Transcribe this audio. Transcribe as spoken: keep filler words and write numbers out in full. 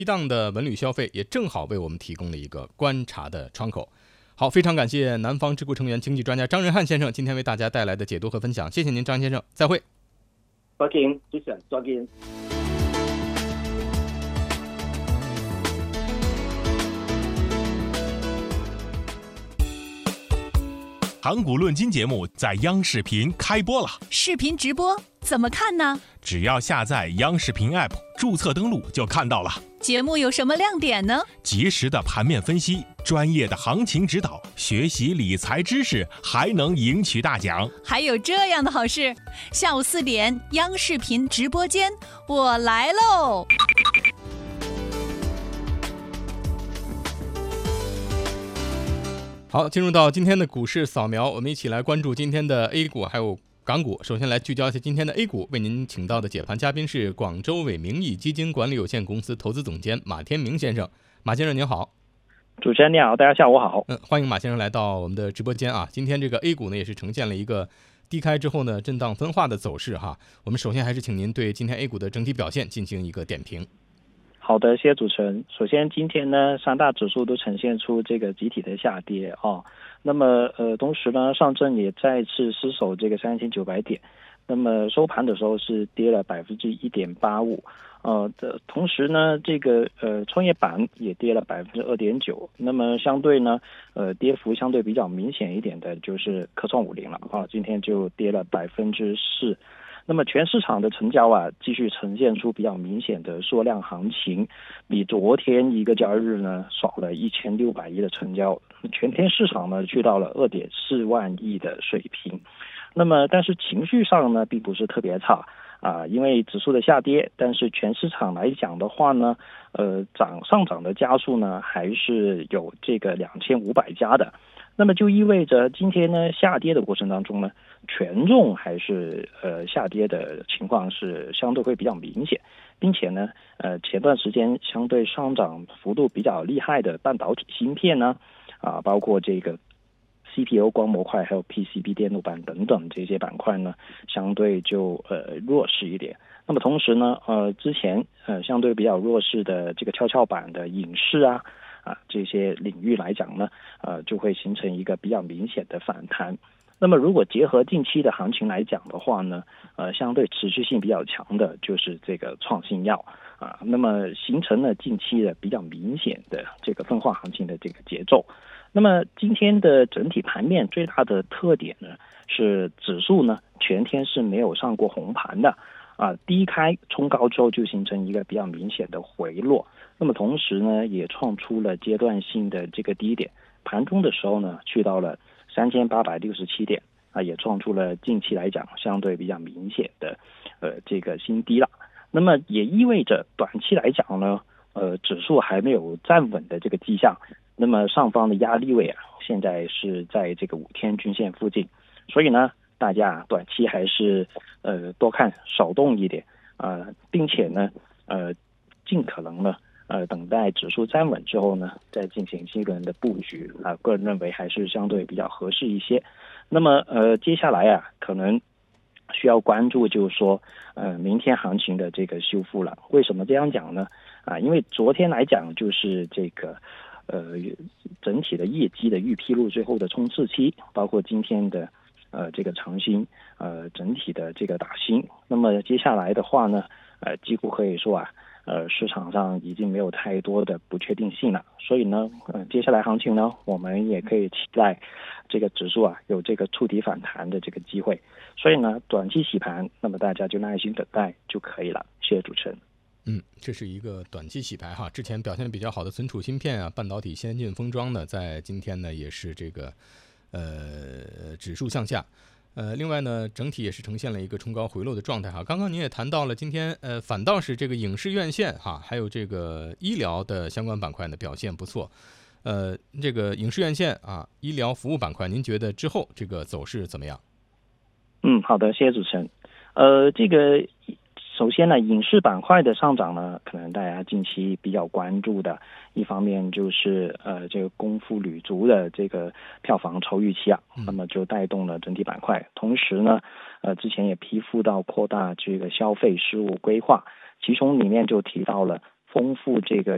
低档的文旅消费也正好为我们提供了一个观察的窗口。好，非常感谢南方智库成员经济专家张仁汉先生今天为大家带来的解读和分享，谢谢您张先生，再会。 再见，主持人，再见。 盘古论金节目在央视频开播了， 视频直播怎么看呢？ 只要下载央视频 App， 注册登录就看到了。 节目有什么亮点呢？ 及时的盘面分析，专业的行情指导，学习理财知识，还能赢取大奖。 还有这样的好事，下午四点，央视频直播间，我来喽！ 好，进入到今天的股市扫描，我们一起来关注今天的 A 股还有港股。首先来聚焦一下今天的 A 股，为您请到的解盘嘉宾是广州伟名义基金管理有限公司投资总监马天明先生。马先生您好。 主持人你好，大家下午好。 嗯，欢迎马先生来到我们的直播间啊。今天这个 A 股呢也是呈现了一个低开之后呢震荡分化的走势哈。我们首先还是请您对今天 A 股的整体表现进行一个点评。 好的，谢谢主持人。首先，今天呢，三大指数都呈现出这个集体的下跌哦。那么，呃，同时呢，上证也再次失守这个三千九百点。那么收盘的时候是跌了百分之一点八五。呃的同时呢，这个呃创业板也跌了百分之二点九。那么相对呢，呃跌幅相对比较明显一点的就是科创五零了啊，今天就跌了百分之四。那么全市场的成交啊，继续呈现出比较明显的缩量行情，比昨天一个交易日呢少了一千六百亿的成交，全天市场呢去到了二点四万亿的水平。那么但是情绪上呢并不是特别差啊，因为指数的下跌，但是全市场来讲的话呢，呃涨上涨的家数呢还是有这个两千五百家的。那么就意味着今天呢下跌的过程当中呢，权重还是呃下跌的情况是相对会比较明显，并且呢呃前段时间相对上涨幅度比较厉害的半导体芯片呢啊，包括这个 C P U 光模块还有 P C B 电路板等等这些板块呢，相对就呃弱势一点。那么同时呢呃之前呃相对比较弱势的这个跷跷板的影视啊啊，这些领域来讲呢，呃，就会形成一个比较明显的反弹。那么，如果结合近期的行情来讲的话呢，呃，相对持续性比较强的就是这个创新药啊，那么形成了近期的比较明显的这个分化行情的这个节奏。那么今天的整体盘面最大的特点呢，是指数呢全天是没有上过红盘的啊，低开冲高之后就形成一个比较明显的回落。那么同时呢，也创出了阶段性的这个低点，盘中的时候呢，去到了三千八百六十七点啊，也创出了近期来讲相对比较明显的呃这个新低了。那么也意味着短期来讲呢，呃指数还没有站稳的这个迹象。那么上方的压力位啊，现在是在这个五天均线附近，所以呢，大家短期还是呃多看少动一点啊、呃，并且呢，呃尽可能呢。呃，等待指数站稳之后呢，再进行新一轮的布局啊，个人认为还是相对比较合适一些。那么呃，接下来啊，可能需要关注就是说，呃，明天行情的这个修复了。为什么这样讲呢？啊，因为昨天来讲就是这个呃整体的业绩的预披露最后的冲刺期，包括今天的呃这个长新呃整体的这个打新。那么接下来的话呢，呃，几乎可以说啊。呃，市场上已经没有太多的不确定性了，所以呢，呃，接下来行情呢，我们也可以期待这个指数啊有这个触底反弹的这个机会。所以呢，短期洗盘，那么大家就耐心等待就可以了。谢谢主持人。 嗯，这是一个短期洗牌哈。之前表现的比较好的存储芯片啊、半导体先进封装呢，在今天呢也是这个呃指数向下。呃，另外呢，整体也是呈现了一个冲高回落的状态哈。刚刚您也谈到了，今天呃反倒是这个影视院线哈，还有这个医疗的相关板块呢表现不错。呃，这个影视院线啊，医疗服务板块，您觉得之后这个走势怎么样？ 嗯，好的，谢谢主持人。呃，这个首先呢，影视板块的上涨呢，可能大家近期比较关注的，一方面就是呃这个功夫女足的这个票房超预期啊，那么就带动了整体板块。同时呢，呃之前也批复到扩大这个消费事务规划，其中里面就提到了丰富这个